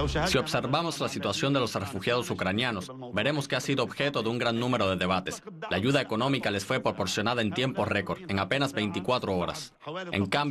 Si observamos la situación de los refugiados ucranianos, veremos que ha sido objeto de un gran número de debates. La ayuda económica les fue proporcionada en tiempo récord, en apenas 24 horas. En cambio,